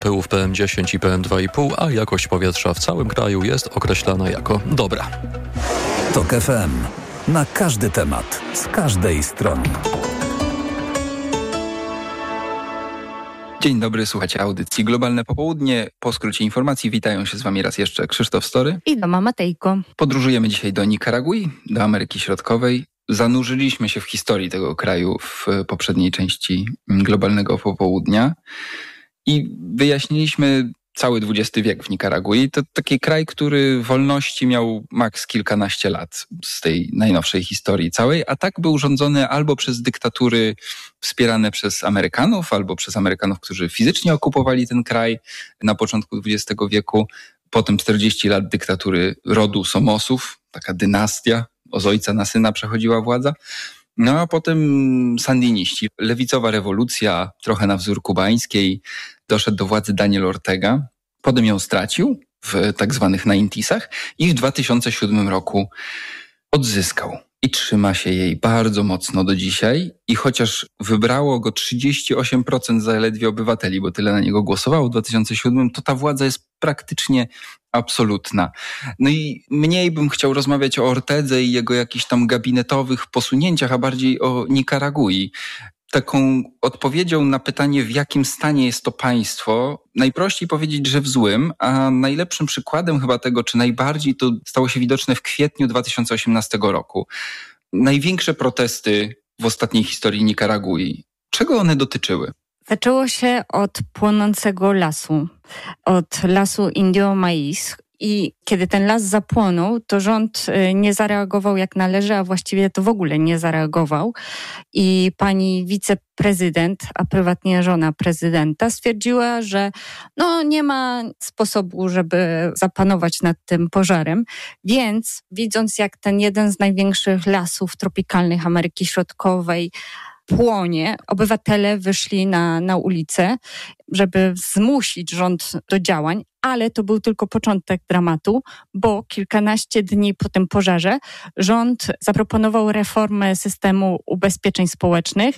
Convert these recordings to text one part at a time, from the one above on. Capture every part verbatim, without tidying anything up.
pyłów P M dziesięć i P M dwa i pół, a jakość powietrza w całym kraju jest określana jako dobra. TOK F M. Na każdy temat, z każdej strony. Dzień dobry, słuchacie audycji Globalne Popołudnie. Po skrócie informacji witają się z Wami raz jeszcze Krzysztof Story i Doma Matejko. Podróżujemy dzisiaj do Nikaragui, do Ameryki Środkowej. Zanurzyliśmy się w historii tego kraju w poprzedniej części Globalnego Popołudnia i wyjaśniliśmy cały dwudziesty wiek w Nikaragui. To taki kraj, który wolności miał maks kilkanaście lat z tej najnowszej historii całej, a tak był rządzony albo przez dyktatury wspierane przez Amerykanów, albo przez Amerykanów, którzy fizycznie okupowali ten kraj na początku dwudziestego wieku. Potem czterdzieści lat dyktatury rodu Somosów, taka dynastia, z ojca na syna przechodziła władza. No a potem sandiniści, lewicowa rewolucja, trochę na wzór kubańskiej, doszedł do władzy Daniel Ortega, potem ją stracił w tak zwanych dziewięćdziesiątych i w dwa tysiące siódmym roku odzyskał. I trzyma się jej bardzo mocno do dzisiaj. I chociaż wybrało go trzydzieści osiem procent zaledwie obywateli, bo tyle na niego głosowało w dwa tysiące siódmym, to ta władza jest praktycznie absolutna. No i mniej bym chciał rozmawiać o Ortedze i jego jakichś tam gabinetowych posunięciach, a bardziej o Nikaragui. Taką odpowiedzią na pytanie, w jakim stanie jest to państwo, najprościej powiedzieć, że w złym, a najlepszym przykładem chyba tego, czy najbardziej to stało się widoczne w kwietniu dwa tysiące osiemnastego roku. Największe protesty w ostatniej historii Nikaragui. Czego one dotyczyły? Zaczęło się od płonącego lasu, od lasu Indio Maiz. I kiedy ten las zapłonął, to rząd nie zareagował jak należy, a właściwie to w ogóle nie zareagował. I pani wiceprezydent, a prywatnie żona prezydenta, stwierdziła, że no nie ma sposobu, żeby zapanować nad tym pożarem. Więc widząc, jak ten jeden z największych lasów tropikalnych Ameryki Środkowej płonie, obywatele wyszli na, na ulicę, żeby zmusić rząd do działań, ale to był tylko początek dramatu, bo kilkanaście dni po tym pożarze rząd zaproponował reformę systemu ubezpieczeń społecznych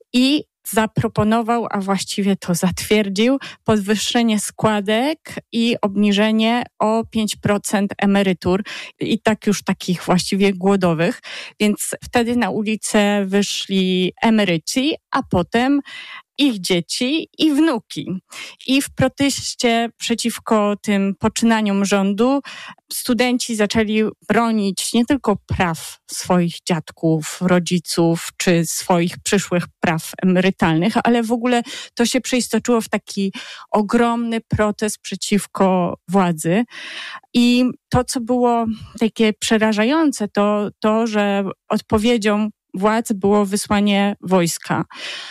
i zaproponował, a właściwie to zatwierdził, podwyższenie składek i obniżenie o pięć procent emerytur i tak już takich właściwie głodowych. Więc wtedy na ulicę wyszli emeryci, a potem ich dzieci i wnuki. I w proteście przeciwko tym poczynaniom rządu studenci zaczęli bronić nie tylko praw swoich dziadków, rodziców czy swoich przyszłych praw emerytalnych, ale w ogóle to się przeistoczyło w taki ogromny protest przeciwko władzy. I to, co było takie przerażające, to to, że odpowiedzią władz było wysłanie wojska.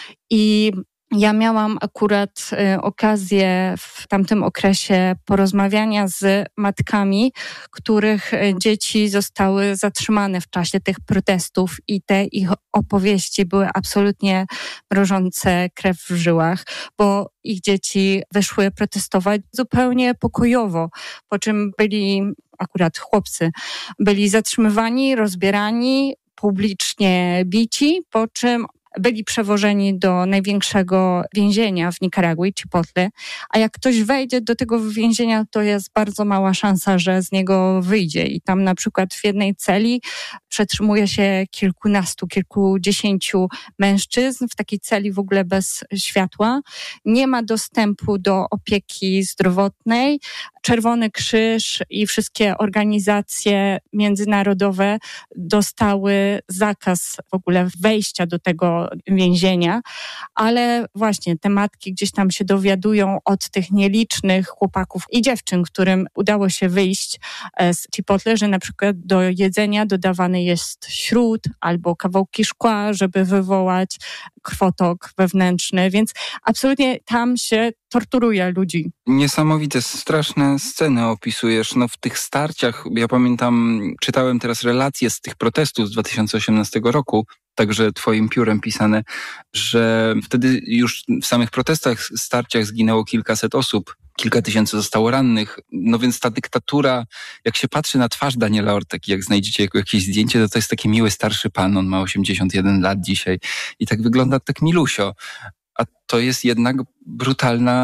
I ja miałam akurat y, okazję w tamtym okresie porozmawiania z matkami, których y, dzieci zostały zatrzymane w czasie tych protestów i te ich opowieści były absolutnie mrożące krew w żyłach, bo ich dzieci wyszły protestować zupełnie pokojowo, po czym byli, akurat chłopcy, byli zatrzymywani, rozbierani, publicznie bici, po czym byli przewożeni do największego więzienia w Nikaragui, Chipotle, a jak ktoś wejdzie do tego więzienia, to jest bardzo mała szansa, że z niego wyjdzie. I tam na przykład w jednej celi przetrzymuje się kilkunastu, kilkudziesięciu mężczyzn, w takiej celi w ogóle bez światła. Nie ma dostępu do opieki zdrowotnej. Czerwony Krzyż i wszystkie organizacje międzynarodowe dostały zakaz w ogóle wejścia do tego więzienia, ale właśnie te matki gdzieś tam się dowiadują od tych nielicznych chłopaków i dziewczyn, którym udało się wyjść z Chipotle, że na przykład do jedzenia dodawany jest śrut albo kawałki szkła, żeby wywołać krwotok wewnętrzny, więc absolutnie tam się torturuje ludzi. Niesamowite, straszne sceny opisujesz. No w tych starciach, ja pamiętam, czytałem teraz relacje z tych protestów z dwa tysiące osiemnastego roku, także twoim piórem pisane, że wtedy już w samych protestach, starciach zginęło kilkaset osób, kilka tysięcy zostało rannych. No więc ta dyktatura, jak się patrzy na twarz Daniela Ortegi, jak znajdziecie jego jakieś zdjęcie, to to jest taki miły starszy pan, on ma osiemdziesiąt jeden lat dzisiaj i tak wygląda tak milusio. A to jest jednak brutalna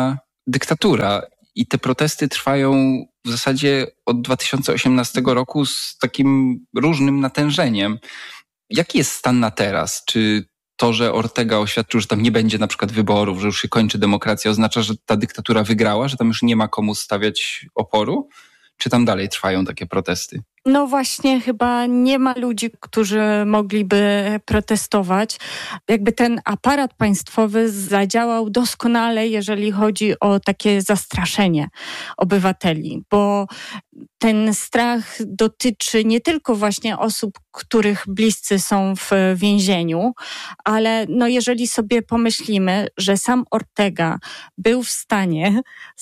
dyktatura i te protesty trwają w zasadzie od dwa tysiące osiemnastego roku z takim różnym natężeniem. Jaki jest stan na teraz? Czy to, że Ortega oświadczył, że tam nie będzie na przykład wyborów, że już się kończy demokracja, oznacza, że ta dyktatura wygrała, że tam już nie ma komu stawiać oporu? Czy tam dalej trwają takie protesty? No właśnie, chyba nie ma ludzi, którzy mogliby protestować. Jakby ten aparat państwowy zadziałał doskonale, jeżeli chodzi o takie zastraszenie obywateli, bo ten strach dotyczy nie tylko właśnie osób, których bliscy są w więzieniu, ale no jeżeli sobie pomyślimy, że sam Ortega był w stanie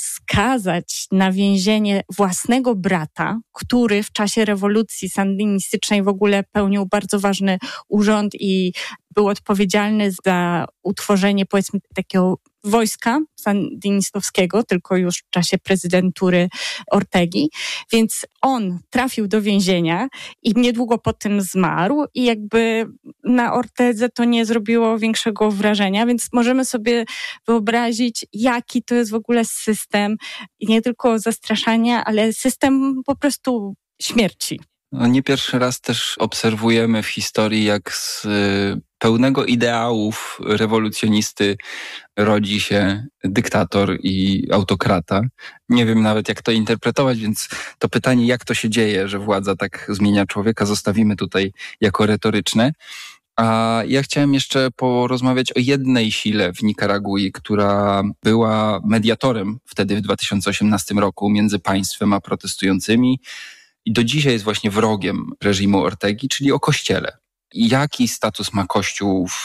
skazać na więzienie własnego brata, który w czasie rewolucji sandynistycznej w ogóle pełnił bardzo ważny urząd i był odpowiedzialny za utworzenie, powiedzmy, takiego wojska sandynistowskiego, tylko już w czasie prezydentury Ortegi. Więc on trafił do więzienia i niedługo po tym zmarł i jakby na Ortedze to nie zrobiło większego wrażenia, więc możemy sobie wyobrazić, jaki to jest w ogóle system i nie tylko zastraszania, ale system po prostu śmierci. No nie pierwszy raz też obserwujemy w historii, jak z pełnego ideałów rewolucjonisty rodzi się dyktator i autokrata. Nie wiem nawet, jak to interpretować, więc to pytanie, jak to się dzieje, że władza tak zmienia człowieka, zostawimy tutaj jako retoryczne. A ja chciałem jeszcze porozmawiać o jednej sile w Nikaragui, która była mediatorem wtedy w dwa tysiące osiemnastym roku między państwem a protestującymi i do dzisiaj jest właśnie wrogiem reżimu Ortegi, czyli o Kościele. Jaki status ma Kościół w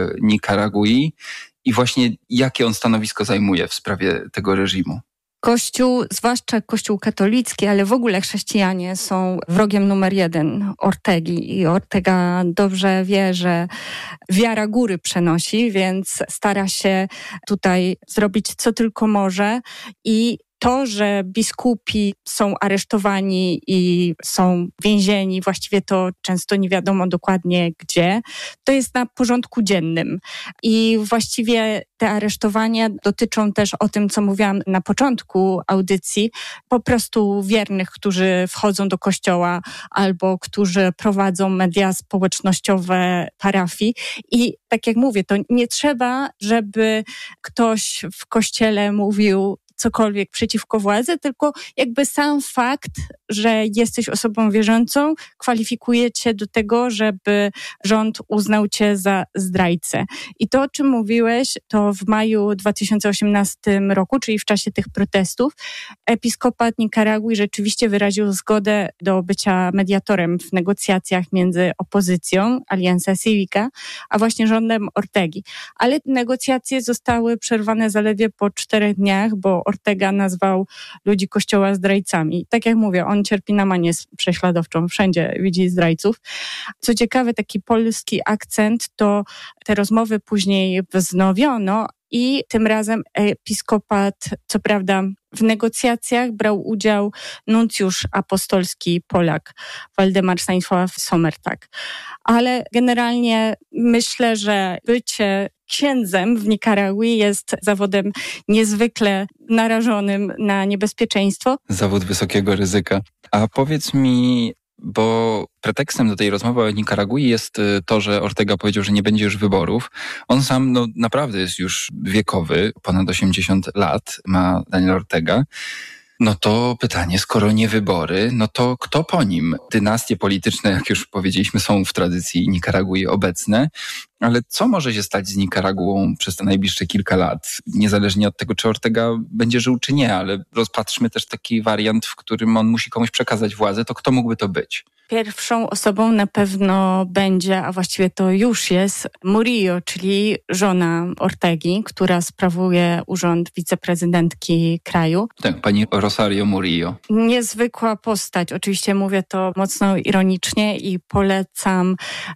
Nikaragui i właśnie jakie on stanowisko zajmuje w sprawie tego reżimu? Kościół, zwłaszcza Kościół katolicki, ale w ogóle chrześcijanie są wrogiem numer jeden Ortegi i Ortega dobrze wie, że wiara góry przenosi, więc stara się tutaj zrobić co tylko może i to, że biskupi są aresztowani i są więzieni, właściwie to często nie wiadomo dokładnie gdzie, to jest na porządku dziennym. I właściwie te aresztowania dotyczą też o tym, co mówiłam na początku audycji, po prostu wiernych, którzy wchodzą do kościoła albo którzy prowadzą media społecznościowe parafii. I tak jak mówię, to nie trzeba, żeby ktoś w kościele mówił cokolwiek przeciwko władzy, tylko jakby sam fakt, że jesteś osobą wierzącą, kwalifikuje cię do tego, żeby rząd uznał cię za zdrajcę. I to, o czym mówiłeś, to w maju dwa tysiące osiemnastym roku, czyli w czasie tych protestów, episkopat Nikaragui rzeczywiście wyraził zgodę do bycia mediatorem w negocjacjach między opozycją, Alianza Cívica, a właśnie rządem Ortegi. Ale negocjacje zostały przerwane zaledwie po czterech dniach, bo Ortega nazwał ludzi kościoła zdrajcami. Tak jak mówię, on cierpi na manię prześladowczą, wszędzie widzi zdrajców. Co ciekawe, taki polski akcent, to te rozmowy później wznowiono i tym razem episkopat, co prawda w negocjacjach brał udział nuncjusz apostolski Polak, Waldemar Stanisław Sommertag. Ale generalnie myślę, że bycie księdzem w Nikaragui jest zawodem niezwykle narażonym na niebezpieczeństwo. Zawód wysokiego ryzyka. A powiedz mi, bo pretekstem do tej rozmowy o Nikaragui jest to, że Ortega powiedział, że nie będzie już wyborów. On sam no, naprawdę jest już wiekowy, ponad osiemdziesiąt lat ma Daniel Ortega. No to pytanie, skoro nie wybory, no to kto po nim? Dynastie polityczne, jak już powiedzieliśmy, są w tradycji Nikaragui obecne, ale co może się stać z Nikaraguą przez te najbliższe kilka lat? Niezależnie od tego, czy Ortega będzie żył, czy nie, ale rozpatrzmy też taki wariant, w którym on musi komuś przekazać władzę, to kto mógłby to być? Pierwszą osobą na pewno będzie, a właściwie to już jest, Murillo, czyli żona Ortegi, która sprawuje urząd wiceprezydentki kraju. Tak, pani Rosario Murillo. Niezwykła postać. Oczywiście mówię to mocno ironicznie i polecam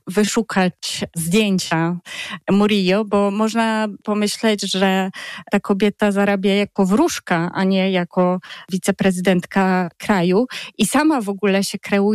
wyszukać zdjęcia Murillo, bo można pomyśleć, że ta kobieta zarabia jako wróżka, a nie jako wiceprezydentka kraju i sama w ogóle się kreuje na taką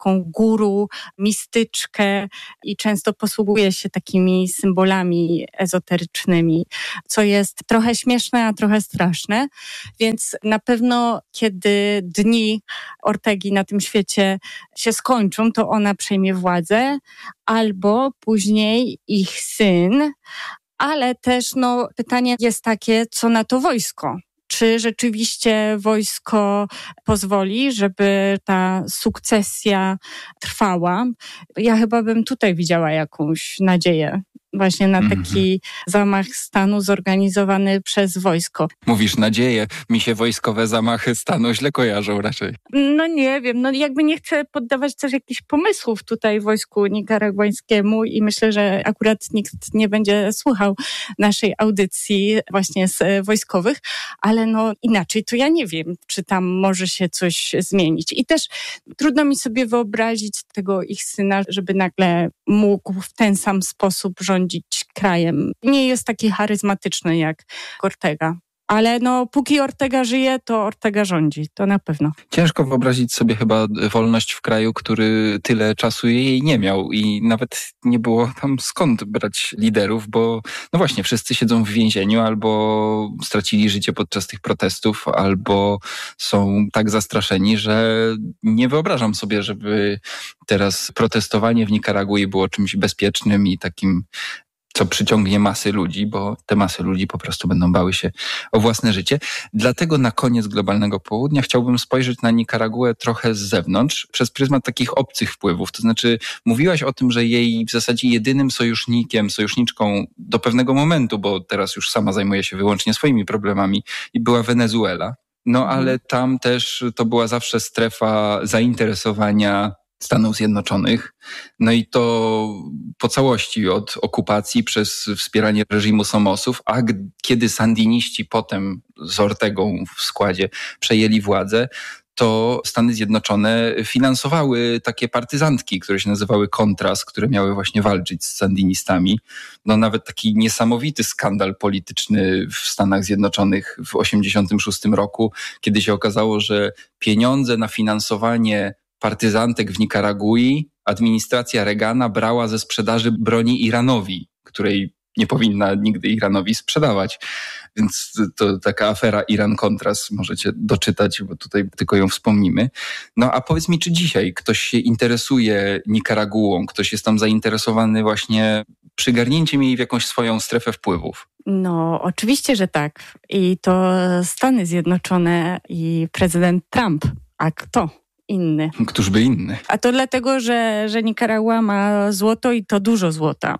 taką guru, mistyczkę i często posługuje się takimi symbolami ezoterycznymi, co jest trochę śmieszne, a trochę straszne. Więc na pewno, kiedy dni Ortegi na tym świecie się skończą, to ona przejmie władzę, albo później ich syn, ale też no, pytanie jest takie, co na to wojsko? Czy rzeczywiście wojsko pozwoli, żeby ta sukcesja trwała? Ja chyba bym tutaj widziała jakąś nadzieję właśnie na taki mm-hmm. zamach stanu zorganizowany przez wojsko. Mówisz nadzieję, mi się wojskowe zamachy stanu źle kojarzą raczej. No nie wiem, no jakby nie chcę poddawać też jakichś pomysłów tutaj wojsku nikaragwańskiemu i myślę, że akurat nikt nie będzie słuchał naszej audycji właśnie z wojskowych, ale no inaczej to ja nie wiem, czy tam może się coś zmienić. I też trudno mi sobie wyobrazić tego ich syna, żeby nagle mógł w ten sam sposób rządzić krajem. Nie jest taki charyzmatyczny jak Ortega. Ale no, póki Ortega żyje, to Ortega rządzi, to na pewno. Ciężko wyobrazić sobie chyba wolność w kraju, który tyle czasu jej nie miał i nawet nie było tam skąd brać liderów, bo no właśnie, wszyscy siedzą w więzieniu albo stracili życie podczas tych protestów, albo są tak zastraszeni, że nie wyobrażam sobie, żeby teraz protestowanie w Nikaragui było czymś bezpiecznym i takim, co przyciągnie masy ludzi, bo te masy ludzi po prostu będą bały się o własne życie. Dlatego na koniec globalnego południa chciałbym spojrzeć na Nikaraguę trochę z zewnątrz, przez pryzmat takich obcych wpływów. To znaczy, mówiłaś o tym, że jej w zasadzie jedynym sojusznikiem, sojuszniczką do pewnego momentu, bo teraz już sama zajmuje się wyłącznie swoimi problemami, i była Wenezuela. No ale tam też to była zawsze strefa zainteresowania Stanów Zjednoczonych. No i to po całości, od okupacji przez wspieranie reżimu Somosów, a g- kiedy sandiniści potem z Ortegą w składzie przejęli władzę, to Stany Zjednoczone finansowały takie partyzantki, które się nazywały Contras, które miały właśnie walczyć z sandinistami. No nawet taki niesamowity skandal polityczny w Stanach Zjednoczonych w osiemdziesiątym szóstym roku, kiedy się okazało, że pieniądze na finansowanie partyzantek w Nikaragui administracja Reagana brała ze sprzedaży broni Iranowi, której nie powinna nigdy Iranowi sprzedawać. Więc to taka afera Iran-Contras możecie doczytać, bo tutaj tylko ją wspomnimy. No a powiedz mi, czy dzisiaj ktoś się interesuje Nikaraguą, ktoś jest tam zainteresowany właśnie przygarnięciem jej w jakąś swoją strefę wpływów? No, oczywiście, że tak. I to Stany Zjednoczone i prezydent Trump. A kto inny? Któż by inny? A to dlatego, że, że Nikaragua ma złoto i to dużo złota.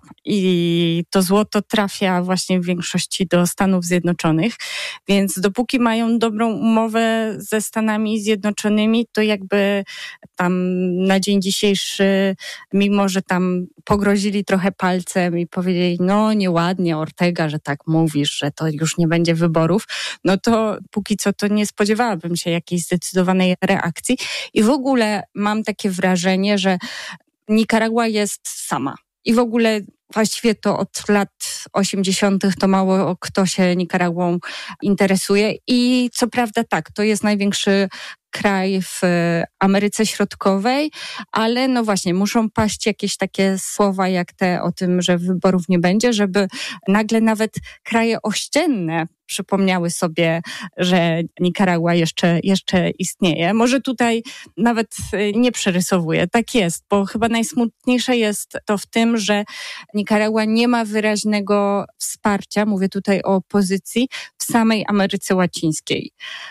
I to złoto trafia właśnie w większości do Stanów Zjednoczonych. Więc dopóki mają dobrą umowę ze Stanami Zjednoczonymi, to jakby tam na dzień dzisiejszy, mimo że tam pogrozili trochę palcem i powiedzieli, no nieładnie Ortega, że tak mówisz, że to już nie będzie wyborów, no to póki co to nie spodziewałabym się jakiejś zdecydowanej reakcji. I w ogóle mam takie wrażenie, że Nikaragua jest sama. I w ogóle właściwie to od lat osiemdziesiątych to mało kto się Nikaraguą interesuje. I co prawda tak, to jest największy kraj w Ameryce Środkowej, ale no właśnie muszą paść jakieś takie słowa jak te o tym, że wyborów nie będzie, żeby nagle nawet kraje ościenne przypomniały sobie, że Nikaragua jeszcze, jeszcze istnieje. Może tutaj nawet nie przerysowuję. Tak jest, bo chyba najsmutniejsze jest to w tym, że Nikaragua nie ma wyraźnego wsparcia, mówię tutaj o opozycji, w samej Ameryce Łacińskiej.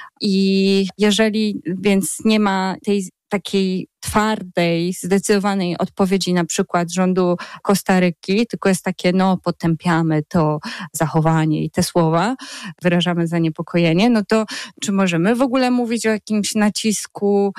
I jeżeli więc nie ma tej takiej twardej, zdecydowanej odpowiedzi na przykład rządu Kostaryki, tylko jest takie, no potępiamy to zachowanie i te słowa, wyrażamy zaniepokojenie, no to czy możemy w ogóle mówić o jakimś nacisku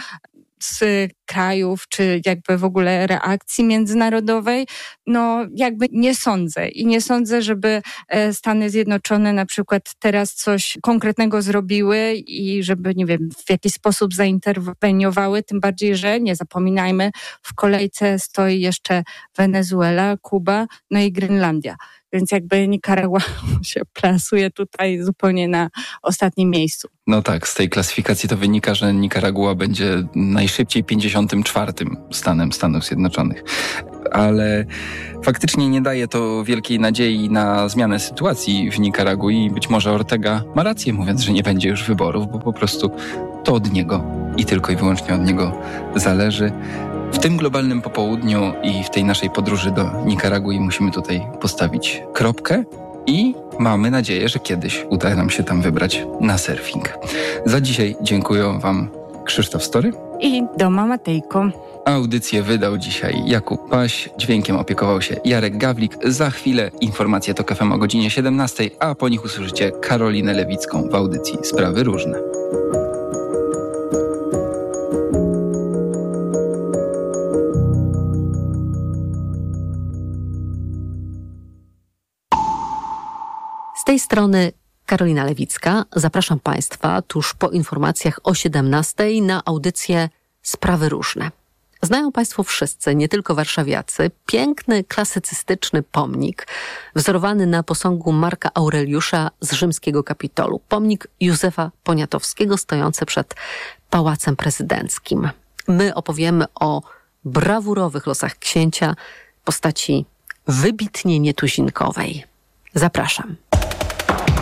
z krajów, czy jakby w ogóle reakcji międzynarodowej? No jakby nie sądzę. I nie sądzę, żeby Stany Zjednoczone na przykład teraz coś konkretnego zrobiły i żeby, nie wiem, w jakiś sposób zainterweniowały, tym bardziej, że nie zapominajmy, w kolejce stoi jeszcze Wenezuela, Kuba, no i Grenlandia. więc jakby Nikaragua się plasuje tutaj zupełnie na ostatnim miejscu. No tak, z tej klasyfikacji to wynika, że Nikaragua będzie najszybciej pięćdziesiątym czwartym stanem Stanów Zjednoczonych. Ale faktycznie nie daje to wielkiej nadziei na zmianę sytuacji w Nikaragui i być może Ortega ma rację, mówiąc, że nie będzie już wyborów, bo po prostu to od niego i tylko i wyłącznie od niego zależy. W tym globalnym popołudniu i w tej naszej podróży do Nikaragui musimy tutaj postawić kropkę i mamy nadzieję, że kiedyś uda nam się tam wybrać na surfing. Za dzisiaj dziękuję Wam Krzysztof Story i Doma Matejko. Audycję wydał dzisiaj Jakub Paś, dźwiękiem opiekował się Jarek Gawlik. Za chwilę informacje TOK F M o godzinie siedemnastej, a po nich usłyszycie Karolinę Lewicką w audycji Sprawy Różne. Z tej strony Karolina Lewicka. Zapraszam Państwa tuż po informacjach o siedemnastej na audycję Sprawy Różne. Znają Państwo wszyscy, nie tylko warszawiacy, piękny, klasycystyczny pomnik wzorowany na posągu Marka Aureliusza z rzymskiego Kapitolu. Pomnik Józefa Poniatowskiego stojący przed Pałacem Prezydenckim. My opowiemy o brawurowych losach księcia, postaci wybitnie nietuzinkowej. Zapraszam.